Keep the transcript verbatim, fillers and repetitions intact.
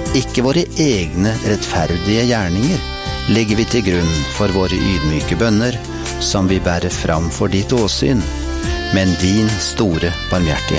Ikke våre egne rettferdige gjerninger legger vi til grunn for våre ydmyke bønner, som vi bærer fram for ditt åsyn, men din store barmhjertighet.